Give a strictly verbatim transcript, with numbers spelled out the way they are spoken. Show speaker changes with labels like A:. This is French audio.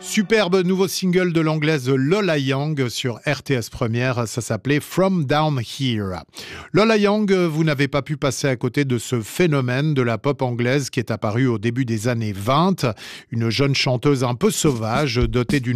A: Superbe nouveau single de l'anglaise Lola Young sur R T S Première, ça s'appelait From Down Here. Lola Young, vous n'avez pas pu passer à côté de ce phénomène de la pop anglaise qui est apparu au début des années vingt. Une jeune chanteuse un peu sauvage, dotée d'une